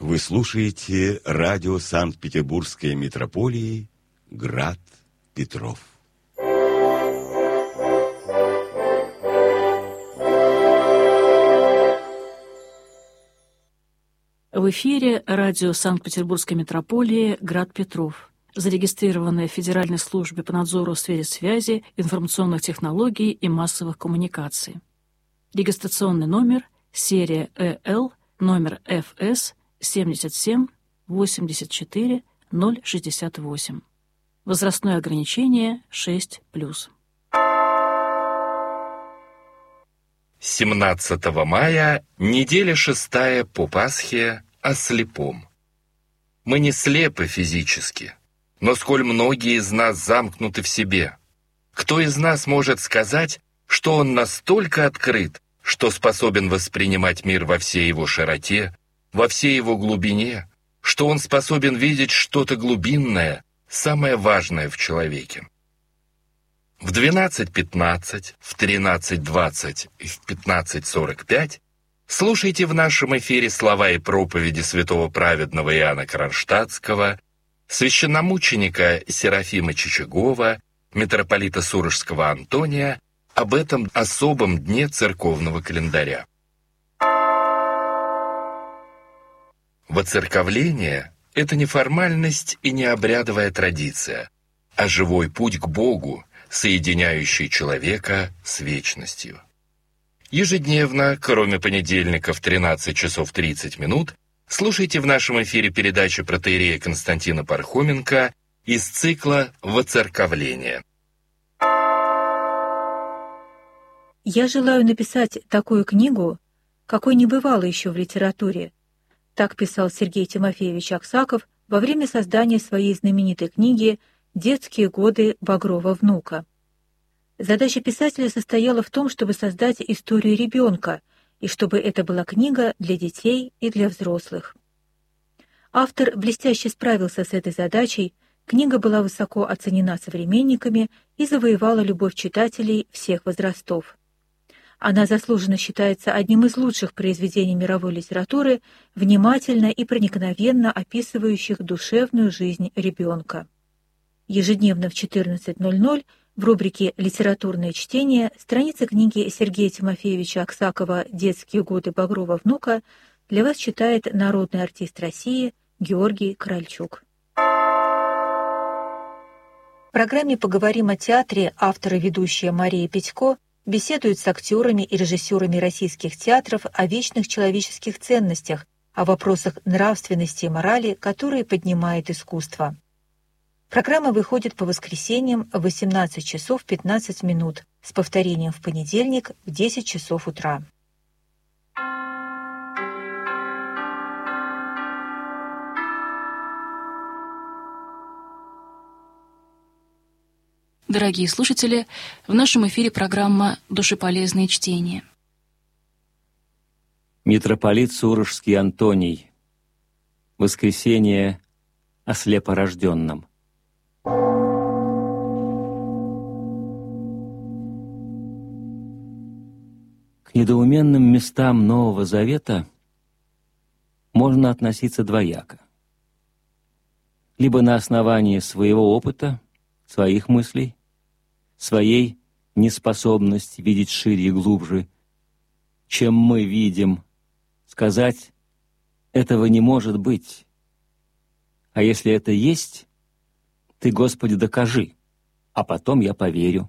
Вы слушаете радио Санкт-Петербургской митрополии «Град Петров». В эфире радио Санкт-Петербургской митрополии «Град Петров», зарегистрированное в Федеральной службе по надзору в сфере связи, информационных технологий и массовых коммуникаций. Регистрационный номер, серия ЭЛ, номер ФС 77 84 068. Возрастное ограничение 6+. 17 мая, неделя 6 по Пасхе, о слепом. Мы не слепы физически, но сколь многие из нас замкнуты в себе. Кто из нас может сказать, что он настолько открыт, что способен воспринимать мир во всей его широте, во всей его глубине, что он способен видеть что-то глубинное, самое важное в человеке? В 12:15, в 13:20 и в 15:45 слушайте в нашем эфире слова и проповеди святого праведного Иоанна Кронштадтского, священномученика Серафима Чичагова, митрополита Сурожского Антония об этом особом дне церковного календаря. Воцерковление – это не формальность и не обрядовая традиция, а живой путь к Богу, соединяющий человека с вечностью. Ежедневно, кроме понедельника в 13 часов 30 минут, слушайте в нашем эфире передачи протоиерея Константина Пархоменко из цикла «Воцерковление». Я желаю написать такую книгу, какой не бывало еще в литературе. Так писал Сергей Тимофеевич Аксаков во время создания своей знаменитой книги «Детские годы Багрова внука». Задача писателя состояла в том, чтобы создать историю ребенка, и чтобы это была книга для детей и для взрослых. Автор блестяще справился с этой задачей, книга была высоко оценена современниками и завоевала любовь читателей всех возрастов. Она заслуженно считается одним из лучших произведений мировой литературы, внимательно и проникновенно описывающих душевную жизнь ребенка. Ежедневно в 14:00 в рубрике «Литературное чтение» страница книги Сергея Тимофеевича Аксакова «Детские годы Багрова внука» для вас читает народный артист России Георгий Корольчук. В программе «Поговорим о театре» автор и ведущая Мария Петько беседует с актерами и режиссерами российских театров о вечных человеческих ценностях, о вопросах нравственности и морали, которые поднимает искусство. Программа выходит по воскресеньям в 18 часов 15 минут с повторением в понедельник в 10 часов утра. Дорогие слушатели, в нашем эфире программа «Душеполезные чтения». Митрополит Сурожский Антоний. Воскресение о слепорожденном. К недоуменным местам Нового Завета можно относиться двояко. Либо на основании своего опыта, своих мыслей, своей неспособности видеть шире и глубже, чем мы видим, сказать «этого не может быть». А если это есть, Ты, Господи, докажи, а потом я поверю.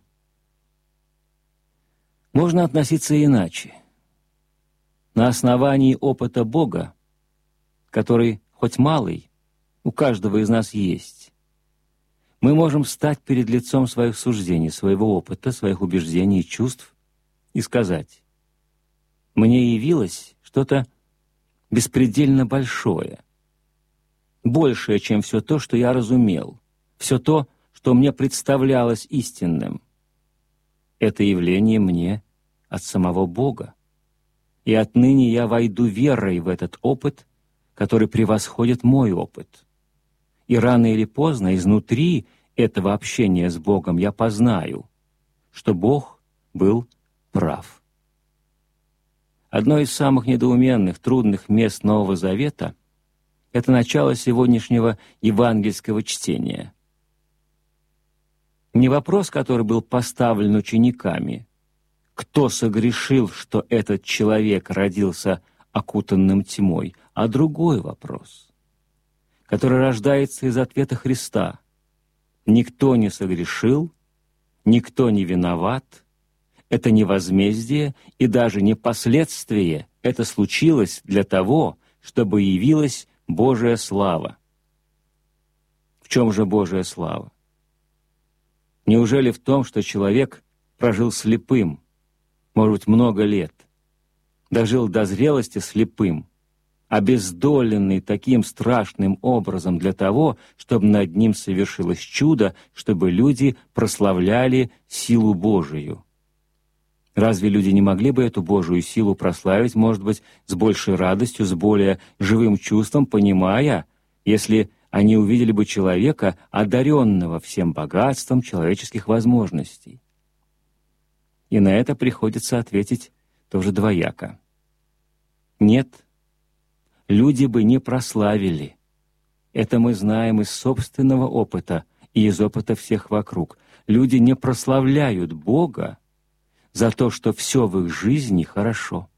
Можно относиться иначе. На основании опыта Бога, который, хоть малый, у каждого из нас есть, мы можем встать перед лицом своих суждений, своего опыта, своих убеждений и чувств и сказать: «Мне явилось что-то беспредельно большое, большее, чем все то, что я разумел, все то, что мне представлялось истинным. Это явление мне от самого Бога, и отныне я войду верой в этот опыт, который превосходит мой опыт. И рано или поздно изнутри этого общения с Богом я познаю, что Бог был прав». Одно из самых недоуменных, трудных мест Нового Завета это начало сегодняшнего евангельского чтения. Не вопрос, который был поставлен учениками, кто согрешил, что этот человек родился окутанным тьмой, а другой вопрос, который рождается из ответа Христа. Никто не согрешил, никто не виноват, это не возмездие и даже не последствие, это случилось для того, чтобы явилась Божия слава. В чем же Божия слава? Неужели в том, что человек прожил слепым, может быть, много лет, дожил до зрелости слепым, обездоленный таким страшным образом для того, чтобы над ним совершилось чудо, чтобы люди прославляли силу Божию? Разве люди не могли бы эту Божию силу прославить, может быть, с большей радостью, с более живым чувством, понимая, если они увидели бы человека, одаренного всем богатством человеческих возможностей? И на это приходится ответить тоже двояко. Нет, люди бы не прославили. Это мы знаем из собственного опыта и из опыта всех вокруг. Люди не прославляют Бога за то, что все в их жизни хорошо.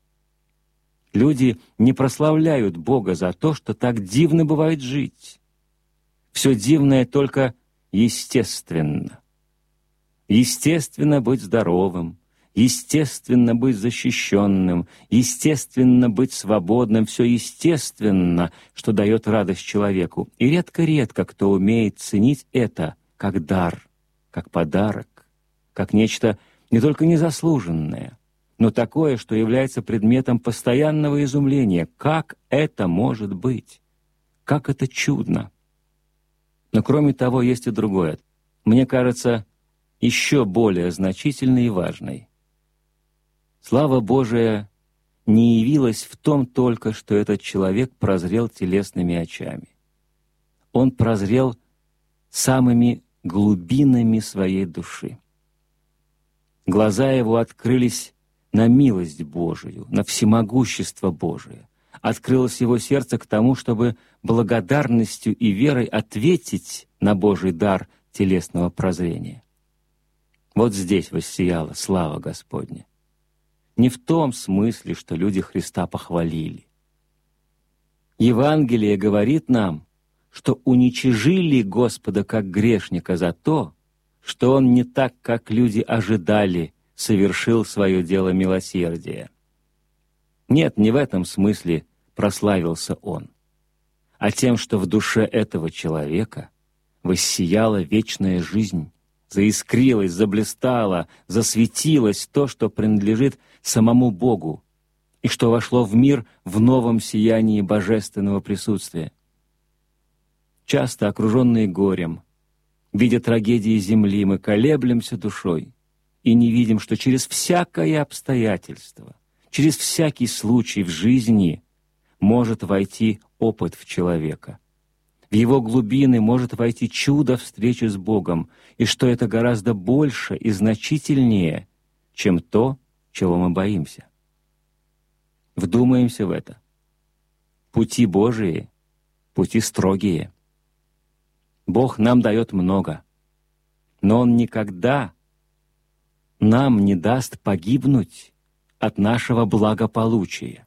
Люди не прославляют Бога за то, что так дивно бывает жить. Все дивное только естественно. Естественно быть здоровым, естественно быть защищенным, естественно быть свободным, все естественно, что дает радость человеку. И редко-редко кто умеет ценить это как дар, как подарок, как нечто не только незаслуженное, но такое, что является предметом постоянного изумления. Как это может быть? Как это чудно! Но кроме того, есть и другое. Мне кажется, еще более значительной и важной. Слава Божия не явилась в том только, что этот человек прозрел телесными очами. Он прозрел самыми глубинами своей души. Глаза его открылись на милость Божию, на всемогущество Божие. Открылось его сердце к тому, чтобы благодарностью и верой ответить на Божий дар телесного прозрения. Вот здесь воссияла слава Господня. Не в том смысле, что люди Христа похвалили. Евангелие говорит нам, что уничижили Господа как грешника за то, что Он не так, как люди ожидали, совершил свое дело милосердия. Нет, не в этом смысле прославился Он, а тем, что в душе этого человека воссияла вечная жизнь, заискрилось, заблистало, засветилось то, что принадлежит самому Богу, и что вошло в мир в новом сиянии божественного присутствия. Часто, окруженные горем, видя трагедии земли, мы колеблемся душой и не видим, что через всякое обстоятельство, через всякий случай в жизни может войти опыт в человека. В его глубины может войти чудо встречи с Богом, и что это гораздо больше и значительнее, чем то, чего мы боимся. Вдумаемся в это. Пути Божии — пути строгие. Бог нам дает много, но Он никогда нам не даст погибнуть от нашего благополучия.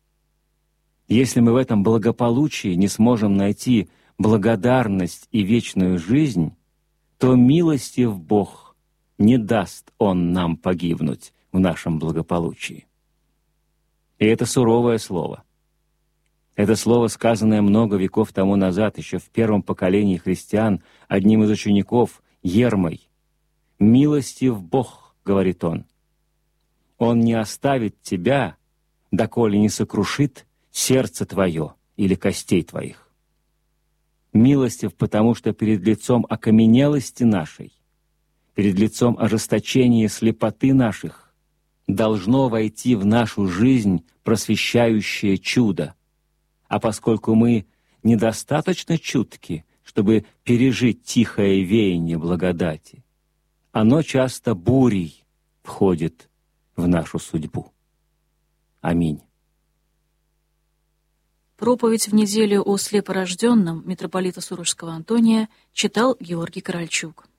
Если мы в этом благополучии не сможем найти благодарность и вечную жизнь, то милостив Бог не даст Он нам погибнуть в нашем благополучии. И это суровое слово. Это слово, сказанное много веков тому назад, еще в первом поколении христиан, одним из учеников, Ермой. «Милостив Бог», — говорит он, — «Он не оставит тебя, доколе не сокрушит сердце твое или костей твоих». Милостив, потому что перед лицом окаменелости нашей, перед лицом ожесточения и слепоты наших должно войти в нашу жизнь просвещающее чудо. А поскольку мы недостаточно чутки, чтобы пережить тихое веяние благодати, оно часто бурей входит в нашу судьбу. Аминь. Проповедь в неделю о слепорожденном митрополита Сурожского Антония читал Георгий Корольчук.